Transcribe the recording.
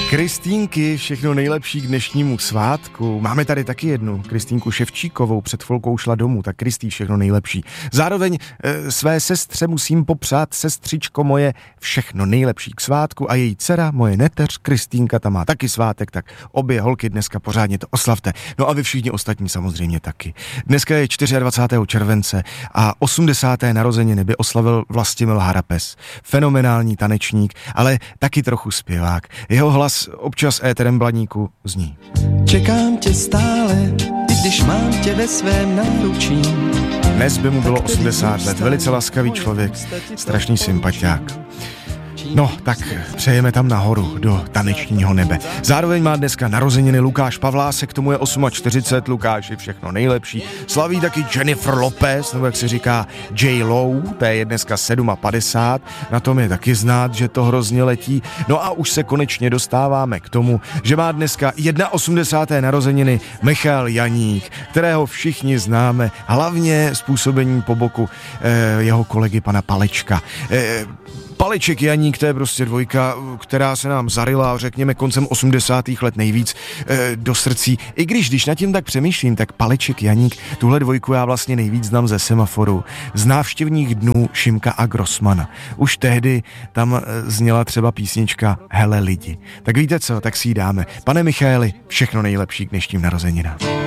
Kristýnky, všechno nejlepší k dnešnímu svátku. Máme tady taky jednu, Kristýnku Ševčíkovou, před chvilkou šla domů, tak Kristý, všechno nejlepší. Zároveň své sestře musím popřát, sestřičko moje, všechno nejlepší k svátku a její dcera, moje neteř, Kristýnka, ta má taky svátek, tak obě holky dneska pořádně to oslavte. No a vy všichni ostatní samozřejmě taky. Dneska je 24. července a 80. narozeniny by oslavil Vlastimil Harapes. Fenomenální tanečník, ale taky trochu zpěvák. Jeho hlas občas éterem Blaníku zní. Čekám tě stále, i když mám tě ve svém náručí. Dnes by mu bylo 80 let, velice laskavý člověk, strašný sympatiák. No, tak přejeme tam nahoru, do tanečního nebe. Zároveň má dneska narozeniny Lukáš Pavlásek, tomu je 48, Lukáši, všechno nejlepší. Slaví taky Jennifer Lopez, nebo jak se říká J-Lo, to je dneska 57, na tom je taky znát, že to hrozně letí. No a už se konečně dostáváme k tomu, že má dneska 81. narozeniny Michal Janík, kterého všichni známe, hlavně způsobení po boku jeho kolegy pana Palečka. Paleček Janík, to je prostě dvojka, která se nám zaryla, řekněme, koncem 80. let nejvíc do srdcí. I když nad tím tak přemýšlím, tak Paleček Janík, tuhle dvojku já vlastně nejvíc znám ze Semaforu, z návštěvních dnů Šimka a Grossmana. Už tehdy tam zněla třeba písnička Hele lidi. Tak víte co, tak si ji dáme. Pane Michaeli, všechno nejlepší k dnešním narozeninám.